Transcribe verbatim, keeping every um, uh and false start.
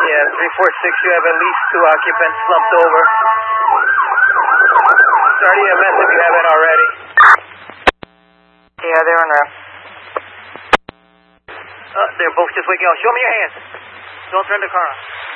Yeah, three four six, you have at least two occupants slumped over. Start E M S if you haven't already. Yeah, they're on route. Uh, they're both just waking up. Show me your hands. Don't turn the car on.